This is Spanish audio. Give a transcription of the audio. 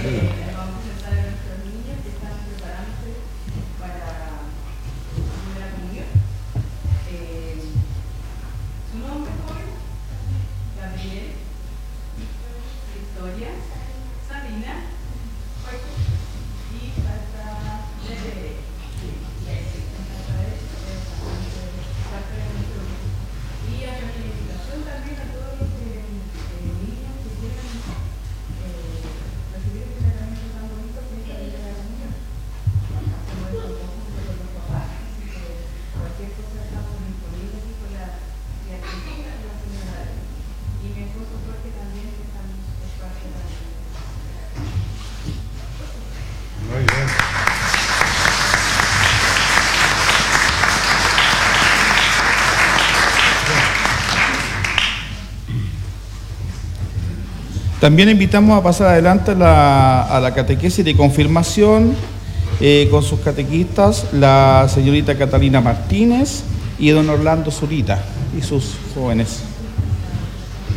Vamos a presentar a nuestros niños que están preparándose para la comunión. Su nombre, joven: Gabriel, Victoria, Sabina, y falta y a la invitación también a todos los niños que quieran recibir este sacramento tan bonito que es la vida de la comunión. Hacemos esto en conjunto con los papás, así que cualquier cosa estamos disponibles aquí con la criatura de la señora y mi esposo Jorge también, que estamos es parte de la Muy bien. También invitamos a pasar adelante a la catequesis de confirmación con sus catequistas, la señorita Catalina Martínez y don Orlando Zurita y sus jóvenes.